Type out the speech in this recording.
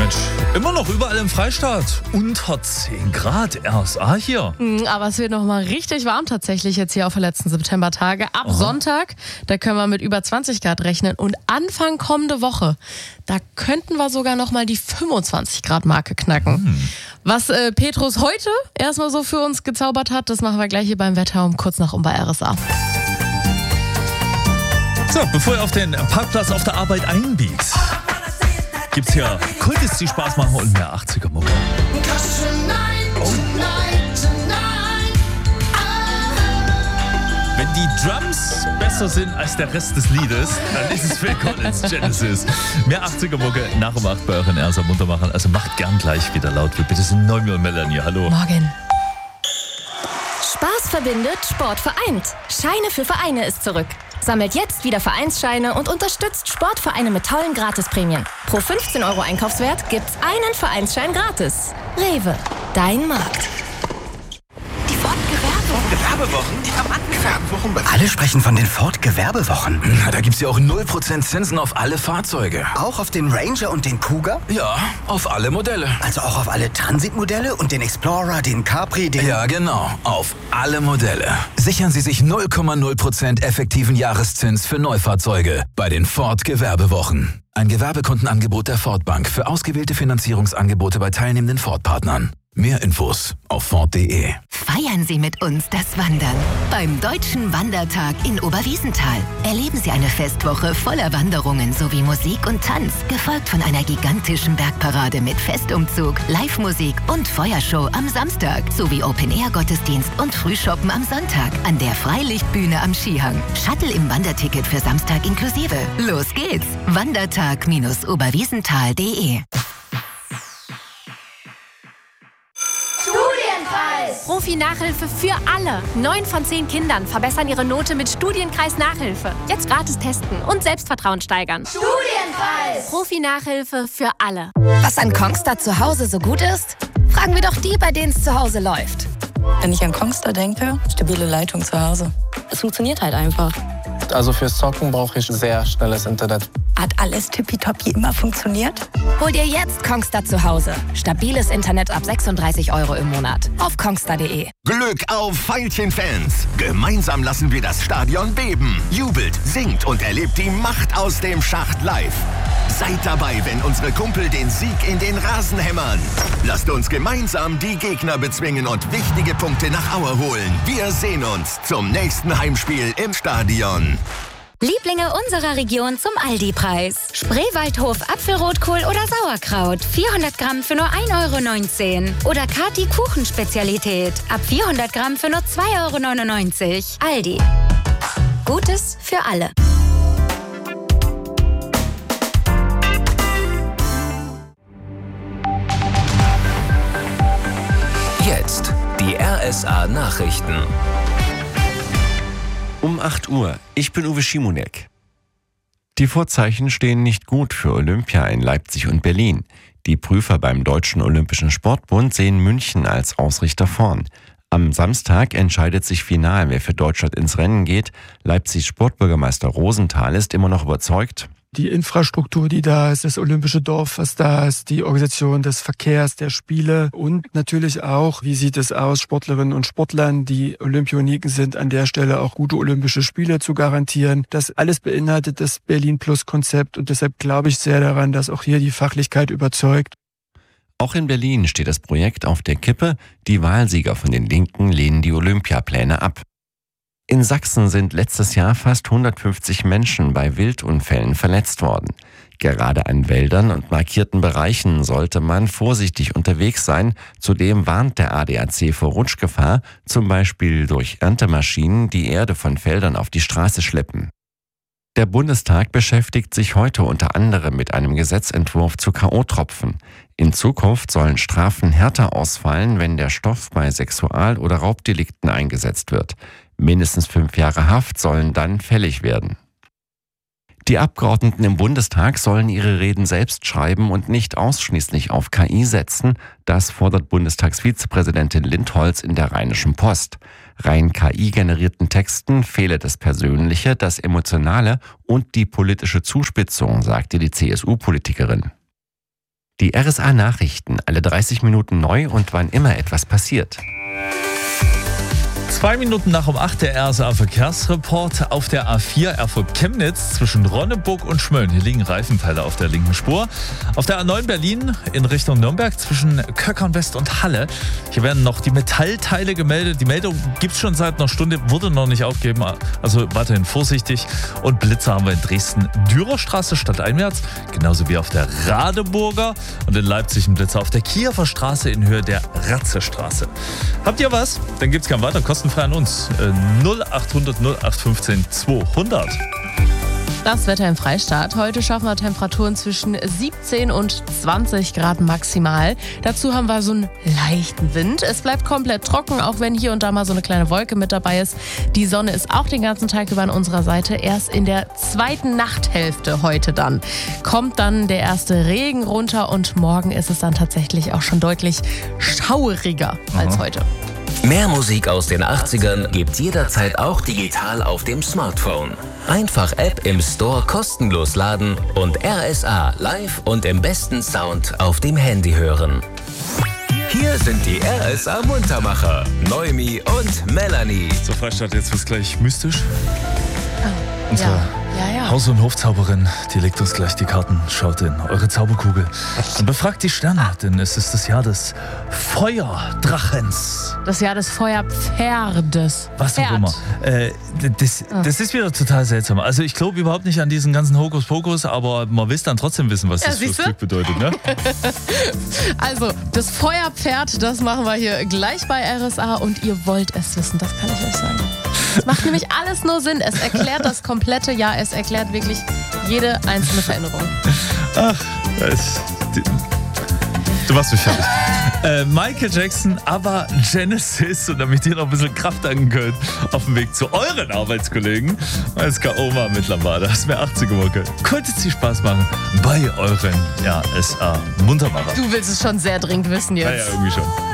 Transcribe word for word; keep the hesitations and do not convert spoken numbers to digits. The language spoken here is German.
Mensch, immer noch überall im Freistaat. Unter zehn Grad R S A hier. Aber es wird noch mal richtig warm tatsächlich jetzt hier auf den letzten Septembertage. Ab Aha. Sonntag, da können wir mit über zwanzig Grad rechnen. Und Anfang kommende Woche, da könnten wir sogar noch mal die fünfundzwanzig Grad Marke knacken. Hm. Was äh, Petrus heute erstmal so für uns gezaubert hat, das machen wir gleich hier beim Wetter um kurz nach um bei R S A. So, bevor ihr auf den Parkplatz auf der Arbeit einbiegt, gibt's hier Kultis, die Spaß machen und mehr achtziger-Mucke. Oh. Wenn die Drums besser sind als der Rest des Liedes, dann ist es Phil Collins, Genesis. Mehr achtziger-Mucke nach um acht bei euren R S A munter machen. Also macht gern gleich wieder laut. Wir bitte sind neun Uhr Melanie. Hallo. Morgen. Spaß verbindet, Sport vereint. Scheine für Vereine ist zurück. Sammelt jetzt wieder Vereinsscheine und unterstützt Sportvereine mit tollen Gratisprämien. Pro fünfzehn Euro Einkaufswert gibt's einen Vereinsschein gratis. Rewe, dein Markt. Die Ford-Gewerbewochen. Gewerbewochen? Die haben angefangen. Alle sprechen von den Ford-Gewerbewochen. Na, da gibt's ja auch null Prozent Zinsen auf alle Fahrzeuge. Auch auf den Ranger und den Kuga? Ja, auf alle Modelle. Also auch auf alle Transitmodelle und den Explorer, den Capri, den... Ja, genau. Auf alle Modelle. Sichern Sie sich null Komma null Prozent effektiven Jahreszins für Neufahrzeuge bei den Ford-Gewerbewochen. Ein Gewerbekundenangebot der Ford Bank für ausgewählte Finanzierungsangebote bei teilnehmenden Ford-Partnern. Mehr Infos auf Ford punkt de. Feiern Sie mit uns das Wandern. Beim Deutschen Wandertag in Oberwiesenthal erleben Sie eine Festwoche voller Wanderungen sowie Musik und Tanz, gefolgt von einer gigantischen Bergparade mit Festumzug, Live-Musik und Feuershow am Samstag sowie Open-Air-Gottesdienst und Frühshoppen am Sonntag an der Freilichtbühne am Skihang. Shuttle im Wanderticket für Samstag inklusive. Los geht's! Wandertag Oberwiesenthal punkt de. Profi-Nachhilfe für alle. Neun von zehn Kindern verbessern ihre Note mit Studienkreis Nachhilfe. Jetzt gratis testen und Selbstvertrauen steigern. Studienkreis! Profi-Nachhilfe für alle. Was an Kongstar zu Hause so gut ist? Fragen wir doch die, bei denen es zu Hause läuft. Wenn ich an Kongstar denke, stabile Leitung zu Hause. Es funktioniert halt einfach. Also fürs Zocken brauche ich sehr schnelles Internet. Hat alles tippitoppi immer funktioniert? Hol dir jetzt Kongstar zu Hause. Stabiles Internet ab sechsunddreißig Euro im Monat. Auf kongstar punkt de. Glück auf Veilchen-Fans. Gemeinsam lassen wir das Stadion beben. Jubelt, singt und erlebt die Macht aus dem Schacht live. Seid dabei, wenn unsere Kumpel den Sieg in den Rasen hämmern. Lasst uns gemeinsam die Gegner bezwingen und wichtige Punkte nach Aue holen. Wir sehen uns zum nächsten Heimspiel im Stadion. Lieblinge unserer Region zum Aldi-Preis. Spreewaldhof Apfelrotkohl oder Sauerkraut. vierhundert Gramm für nur ein Euro neunzehn. Oder Kati Kuchenspezialität. Ab vierhundert Gramm für nur zwei Euro neunundneunzig. Aldi. Gutes für alle. Jetzt die R S A-Nachrichten. Um acht Uhr. Ich bin Uwe Schimonek. Die Vorzeichen stehen nicht gut für Olympia in Leipzig und Berlin. Die Prüfer beim Deutschen Olympischen Sportbund sehen München als Ausrichter vorn. Am Samstag entscheidet sich final, wer für Deutschland ins Rennen geht. Leipzigs Sportbürgermeister Rosenthal ist immer noch überzeugt. Die Infrastruktur, die da ist, das olympische Dorf, was da ist, die Organisation des Verkehrs, der Spiele und natürlich auch, wie sieht es aus, Sportlerinnen und Sportlern, die Olympioniken sind, an der Stelle auch gute olympische Spiele zu garantieren. Das alles beinhaltet das Berlin-Plus-Konzept und deshalb glaube ich sehr daran, dass auch hier die Fachlichkeit überzeugt. Auch in Berlin steht das Projekt auf der Kippe. Die Wahlsieger von den Linken lehnen die Olympiapläne ab. In Sachsen sind letztes Jahr fast hundertfünfzig Menschen bei Wildunfällen verletzt worden. Gerade an Wäldern und markierten Bereichen sollte man vorsichtig unterwegs sein. Zudem warnt der A D A C vor Rutschgefahr, zum Beispiel durch Erntemaschinen, die Erde von Feldern auf die Straße schleppen. Der Bundestag beschäftigt sich heute unter anderem mit einem Gesetzentwurf zu K O-Tropfen. In Zukunft sollen Strafen härter ausfallen, wenn der Stoff bei Sexual- oder Raubdelikten eingesetzt wird. Mindestens fünf Jahre Haft sollen dann fällig werden. Die Abgeordneten im Bundestag sollen ihre Reden selbst schreiben und nicht ausschließlich auf K I setzen. Das fordert Bundestagsvizepräsidentin Lindholz in der Rheinischen Post. Rein K I-generierten Texten fehle das Persönliche, das Emotionale und die politische Zuspitzung, sagte die C S U-Politikerin. Die R S A-Nachrichten, alle dreißig Minuten neu und wann immer etwas passiert. Zwei Minuten nach um acht der R S A-Verkehrsreport auf der A vier Erfurt-Chemnitz zwischen Ronneburg und Schmölln. Hier liegen Reifenteile auf der linken Spur. Auf der A neun Berlin in Richtung Nürnberg zwischen Köckern West und Halle. Hier werden noch die Metallteile gemeldet. Die Meldung gibt es schon seit einer Stunde, wurde noch nicht aufgegeben. Also weiterhin vorsichtig. Und Blitzer haben wir in Dresden Dürerstraße stadteinwärts. Genauso wie auf der Radeburger. Und in Leipzig ein Blitzer auf der Kiewer Straße in Höhe der Ratzestraße. Habt ihr was? Dann gibt es kein weiter. Kostenfrei an uns. null acht hundert null acht fünfzehn zweihundert. Das Wetter im Freistaat. Heute schaffen wir Temperaturen zwischen siebzehn und zwanzig Grad maximal. Dazu haben wir so einen leichten Wind. Es bleibt komplett trocken, auch wenn hier und da mal so eine kleine Wolke mit dabei ist. Die Sonne ist auch den ganzen Tag über an unserer Seite. Erst in der zweiten Nachthälfte heute dann kommt dann der erste Regen runter und morgen ist es dann tatsächlich auch schon deutlich schaueriger als heute. Mehr Musik aus den achtzigern gibt's jederzeit auch digital auf dem Smartphone. Einfach App im Store kostenlos laden und R S A live und im besten Sound auf dem Handy hören. Hier sind die R S A Muntermacher, Noemi und Melanie. Zur Freistadt, jetzt wird's gleich mystisch. Oh, Unsere ja. Ja, ja. Haus- und Hofzauberin, die legt uns gleich die Karten, schaut in eure Zauberkugel und befragt die Sterne, denn es ist das Jahr des Feuerdrachens. Das Jahr des Feuerpferdes. Was auch Pferd. immer. Äh, das, das ist wieder total seltsam. Also ich glaube überhaupt nicht an diesen ganzen Hokuspokus, aber man will dann trotzdem wissen, was Ja, das fürs siehste? Glück bedeutet. Ne? Also, das Feuerpferd, das machen wir hier gleich bei R S A und ihr wollt es wissen, das kann ich euch sagen. Es macht nämlich alles nur Sinn. Es erklärt das komplette Jahr. Es erklärt wirklich jede einzelne Veränderung. Ach, das, die, du machst mich fertig. Äh, Michael Jackson, aber Genesis, und damit ihr noch ein bisschen Kraft tanken könnt, auf dem Weg zu euren Arbeitskollegen, als K Oma mit Lambada. Das ist mir achtziger-Mucke. Könnte es viel Spaß machen bei euren R S A Muntermacher. Du willst es schon sehr dringend wissen jetzt. Ja, ja, irgendwie schon.